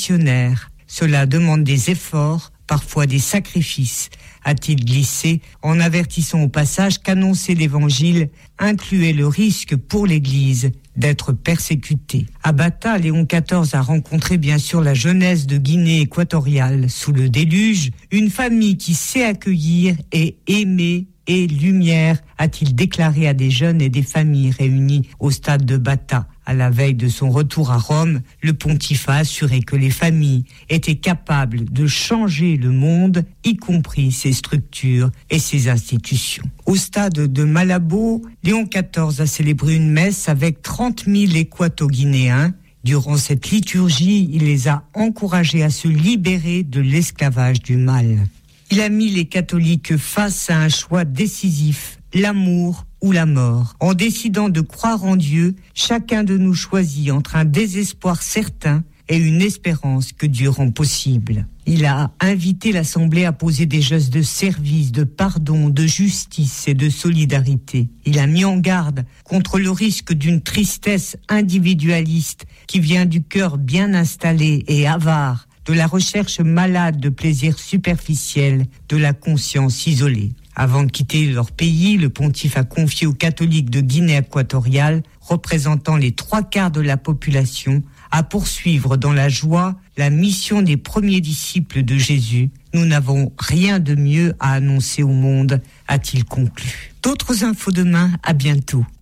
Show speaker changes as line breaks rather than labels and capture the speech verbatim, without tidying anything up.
missionnaire. Cela demande des efforts, parfois des sacrifices, a-t-il glissé, en avertissant au passage qu'annoncer l'Évangile incluait le risque pour l'Église d'être persécutée. À Bata, Léon quatorze a rencontré bien sûr la jeunesse de Guinée équatoriale. Sous le déluge, une famille qui sait accueillir et aimer et lumière, a-t-il déclaré à des jeunes et des familles réunies au stade de Bata. À la veille de son retour à Rome, le pontife a assuré que les familles étaient capables de changer le monde, y compris ses structures et ses institutions. Au stade de Malabo, Léon quatorze a célébré une messe avec trente mille équato-guinéens. Durant cette liturgie, il les a encouragés à se libérer de l'esclavage du mal. Il a mis les catholiques face à un choix décisif, l'amour ou la mort. En décidant de croire en Dieu, chacun de nous choisit entre un désespoir certain et une espérance que Dieu rend possible. Il a invité l'Assemblée à poser des gestes de service, de pardon, de justice et de solidarité. Il a mis en garde contre le risque d'une tristesse individualiste qui vient du cœur bien installé et avare, de la recherche malade de plaisirs superficiels, de la conscience isolée. Avant de quitter leur pays, le pontife a confié aux catholiques de Guinée équatoriale, représentant les trois quarts de la population, à poursuivre dans la joie la mission des premiers disciples de Jésus. Nous n'avons rien de mieux à annoncer au monde, a-t-il conclu. D'autres infos demain, à bientôt.